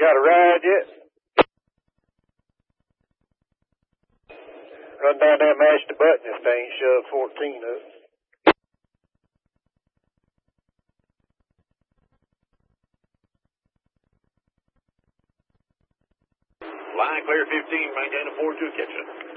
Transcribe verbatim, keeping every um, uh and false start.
Got a ride yet? Run down there and mash the button this thing, shove fourteen up. Line clear fifteen, maintain a four two kitchen.